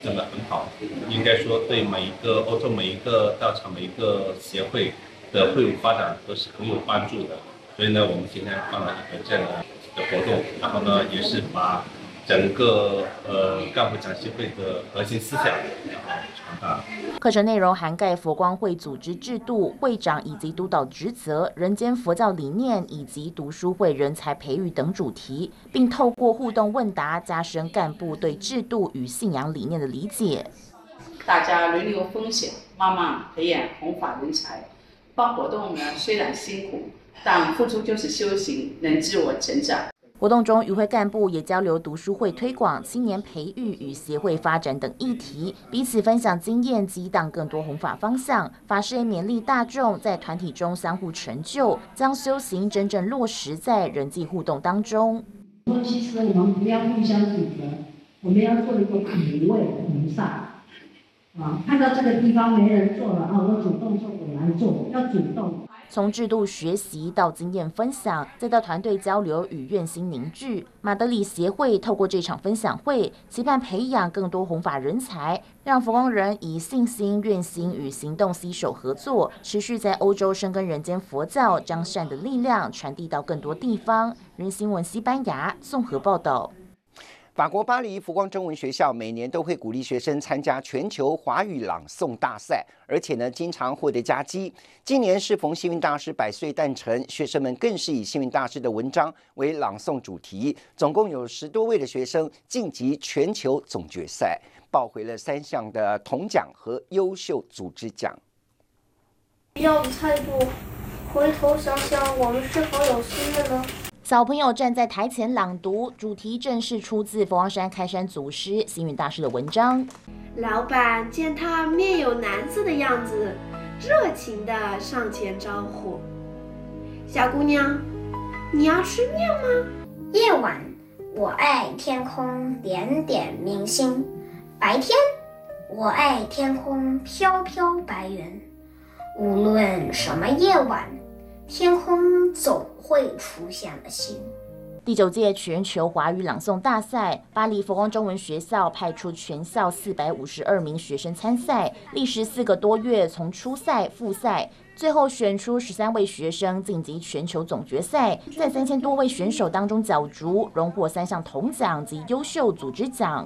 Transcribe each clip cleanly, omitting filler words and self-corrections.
真的很好，应该说对每一个欧洲每一个道场每一个协会的会务发展都是很有帮助的。所以呢，我们今天办了一个这样的活动，然后呢，也是把整个干部讲习会的核心思想然后传达。 课程内容涵盖佛光会组织制度、会长以及督导职责、人间佛教理念以及读书会人才培育等主题，并透过互动问答，加深干部对制度与信仰理念的理解。 大家轮流分享，慢慢培养弘法人才。办活动呢，虽然辛苦，但付出就是修行，能自我成长。 活动中，与会干部也交流读书会推广、青年培育与协会发展等议题，彼此分享经验，激荡更多弘法方向。法师也勉励大众在团体中相互成就，将修行真正落实在人际互动当中。 其实我们不要互相指责，我们要做一个品味菩萨。看到这个地方没人做了我主动说我来做，要主动。 从制度学习到经验分享，再到团队交流与愿心凝聚，马德里协会透过这场分享会，期盼培养更多弘法人才，让佛光人以信心、愿心与行动携手合作，持续在欧洲深耕人间佛教，将善的力量传递到更多地方。人新闻西班牙综合报道。 法国巴黎佛光中文学校每年都会鼓励学生参加全球华语朗诵大赛，而且呢，经常获得佳绩。今年适逢幸运大师100岁诞辰，学生们更是以幸运大师的文章为朗诵主题，总共有10多位的学生晋级全球总决赛，抱回了3项的铜奖和优秀组织奖。 要态度，回头想想，我们是否有心了呢？ 小朋友站在台前朗读，主题正是出自佛光山开山祖师星云大师的文章。 老板见他面有难色的样子，热情地上前招呼：“小姑娘，你要吃面吗？” 夜晚，我爱天空点点明星；白天，我爱天空飘飘白云。无论什么夜晚，天空总会出现了星。 第9届全球华语朗诵大赛，巴黎佛光中文学校派出全校452名学生参赛，历时4个多月，从初赛、复赛，最后选出13位学生晋级全球总决赛，在3000多位选手当中角逐，荣获3项铜奖及优秀组织奖。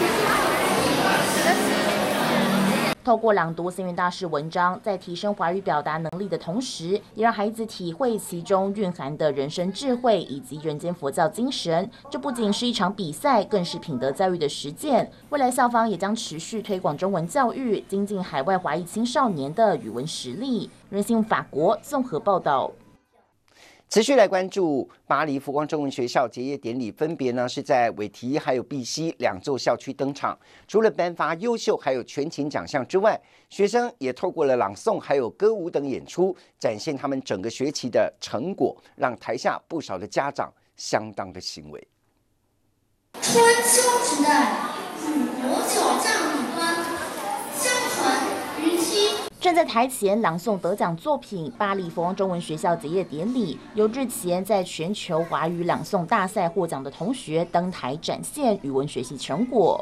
透过朗读星云大师文章，在提升华语表达能力的同时，也让孩子体会其中蕴含的人生智慧以及人间佛教精神。这不仅是一场比赛，更是品德教育的实践。未来校方也将持续推广中文教育，精进海外华裔青少年的语文实力。人新法国综合报道。 持续来关注巴黎佛光中文学校结业典礼，分别呢是在韦提还有碧溪2座校区登场。除了颁发优秀还有全勤奖项之外，学生也透过了朗诵还有歌舞等演出，展现他们整个学期的成果，让台下不少的家长相当的欣慰。 春秋时代，古国小将领端，相传于期。 站在台前朗诵得奖作品，巴黎佛光中文学校结业典礼，由日前在全球华语朗诵大赛获奖的同学登台展现语文学习成果。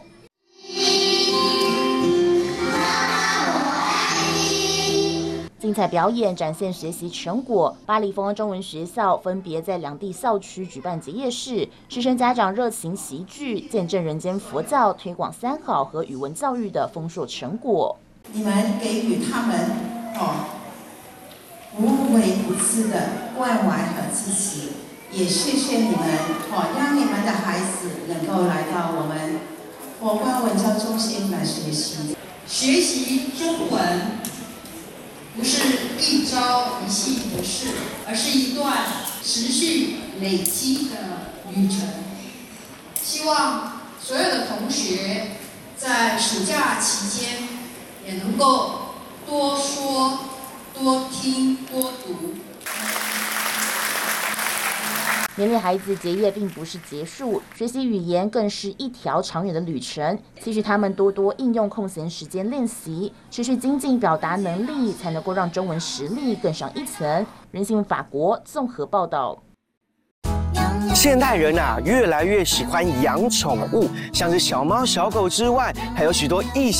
精彩表演展现学习成果，巴黎佛光中文学校分别在2地校区举办结业式，师生家长热情齐聚，见证人间佛教推广3好和语文教育的丰硕成果。 你们给予他们无微不至的关怀和支持，也谢谢你们让你们的孩子能够来到我们佛光文教中心来学习。 学习中文不是一朝一夕的事，而是一段持续累积的旅程。希望所有的同学在暑假期间也能够多说、多听、多读。 勉励孩子结业并不是结束，学习语言更是一条长远的旅程。期许他们多多应用空闲时间练习，持续精进表达能力，才能够让中文实力更上一层。人新法国综合报道。 阳现代人啊，越来越喜欢养宠物，像是小猫、小狗之外，还有许多异性